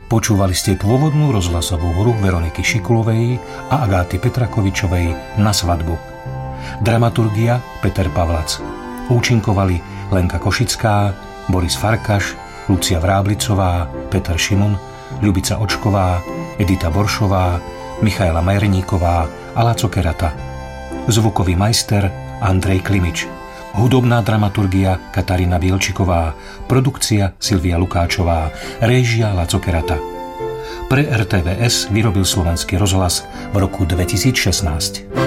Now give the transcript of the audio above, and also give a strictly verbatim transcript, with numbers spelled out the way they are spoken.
Počúvali ste pôvodnú rozhlasovú hru Veroniky Šikulovej a Agáty Petrakovičovej Na svadbu. Dramaturgia Peter Pavlac. Účinkovali Lenka Košická, Boris Farkaš, Lucia Vráblicová, Peter Šimun, Ľubica Očková, Edita Boršová, Michaela Majerníková a Laco Kerata. Zvukový majster Andrej Klimič. Hudobná dramaturgia Katarína Bielčiková. Produkcia Silvia Lukáčová. Réžia Laco Kerata. Pre er té vé es vyrobil Slovenský rozhlas v roku dvetisícšestnásť.